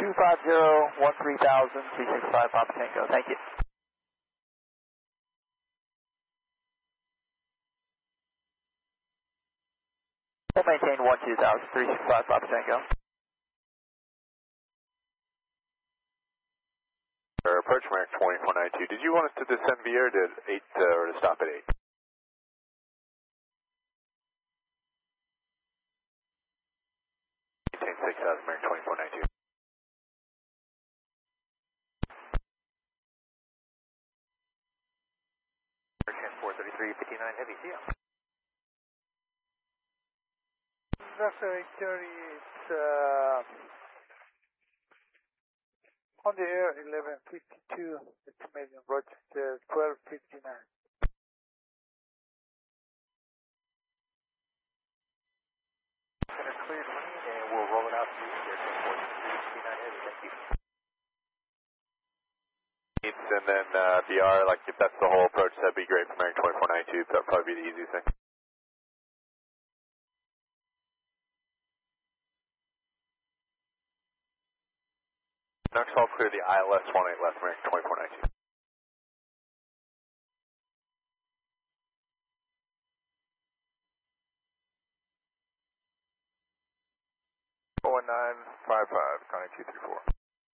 365, Papa Tango. Thank you. We'll maintain 12000, 365, Papa Tango. Approach American 2492. Did you want us to descend via or to 8 or to stop at 8? Maintain 6000 American 2492. Transport 3359 Heavy, see ya. Vector 830, it's on the air 1152, estimating Rochester 1259. Center cleared lane, and we'll roll it out to Air Transport 3359 Heavy, thank you. And then VR, like if that's the whole approach, that'd be great for American 2492. That'd probably be the easiest thing. Next, I'll clear the ILS 18 left, American 2492. 1955, Connie 234.